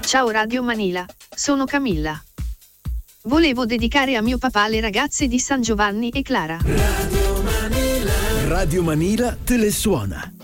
Ciao Radio Manila, sono Camilla. Volevo dedicare a mio papà le ragazze di San Giovanni e Clara. Radio Manila te le suona.